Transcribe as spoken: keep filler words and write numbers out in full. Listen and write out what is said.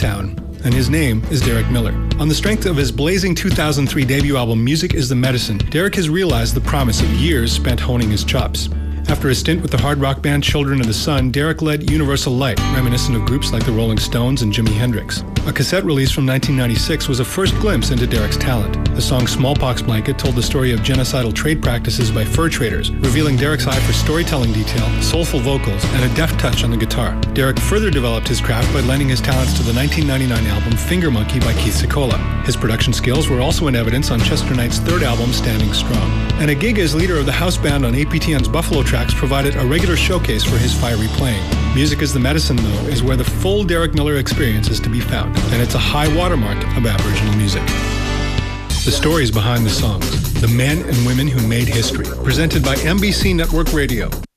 town, and his name is Derek Miller. On the strength of his blazing two thousand three debut album, Music is the Medicine, Derek has realized the promise of years spent honing his chops. After a stint with the hard rock band Children of the Sun, Derek led Universal Light, reminiscent of groups like the Rolling Stones and Jimi Hendrix. A cassette release from nineteen ninety-six was a first glimpse into Derek's talent. The song Smallpox Blanket told the story of genocidal trade practices by fur traders, revealing Derek's eye for storytelling detail, soulful vocals, and a deft touch on the guitar. Derek further developed his craft by lending his talents to the nineteen ninety-nine album Finger Monkey by Keith Secola. His production skills were also in evidence on Chester Knight's third album, Standing Strong. And a gig as leader of the house band on A P T N's Buffalo Tracks provided a regular showcase for his fiery playing. Music is the Medicine, though, is where the full Derek Miller experience is to be found, and it's a high watermark of Aboriginal music. The stories behind the songs, the men and women who made history, presented by M B C Network Radio.